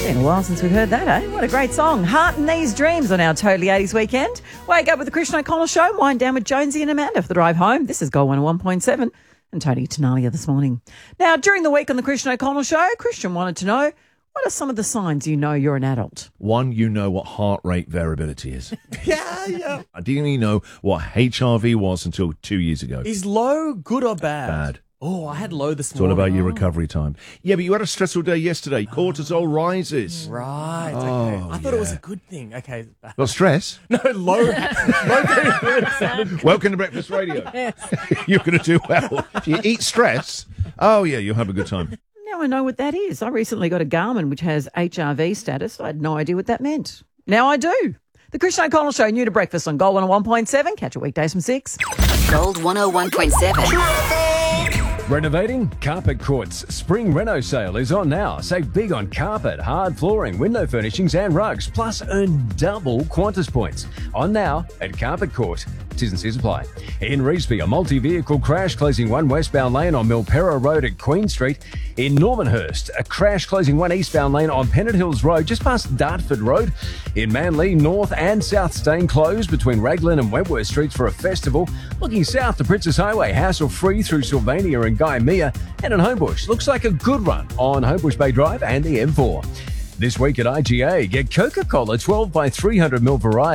Been a while since we've heard that, eh? What a great song. Heart and These Dreams on our Totally 80s weekend. Wake up with the Christian O'Connell Show. Wind down with Jonesy and Amanda for the drive home. This is Gold 101.7 and Tony Tenalia this morning. Now, during the week on the Christian O'Connell Show, Christian wanted to know, what are some of the signs you know you're an adult? One, you know what heart rate variability is. Yeah. I didn't even know what HRV was until 2 years ago. Is low good or bad? Bad. Oh, I had low this It's all morning. about your recovery time. Yeah, but you had a stressful day yesterday. Cortisol rises. Right. Okay. Oh, I thought it was yeah. a good thing. Okay. Well, stress. No, low. Low variability sounded good. Welcome to Breakfast Radio. You're going to do well. If you eat stress, oh, yeah, you'll have a good time. Now I know what that is. I recently got a Garmin which has HRV status. I had no idea what that meant. Now I do. The Christian O'Connell Show, new to breakfast on Gold 101.7. Catch it weekdays from 6. Gold 101.7. Renovating? Carpet Court's Spring Reno sale is on now. Save big on carpet, hard flooring, window furnishings and rugs, plus earn double Qantas points. On now at Carpet Court. T's and C's apply. In Revesby, a multi-vehicle crash closing one westbound lane on Milperra Road at Queen Street. In Normanhurst, a crash closing one eastbound lane on Pennant Hills Road just past Dartford Road. In Manly, North and South staying closed between Raglan and Wentworth Streets for a festival. Looking south to Princess Highway, hassle-free through Sylvania and Guyamea. And in Homebush, looks like a good run on Homebush Bay Drive and the M4. This week at IGA, get Coca-Cola 12 by 300ml variety.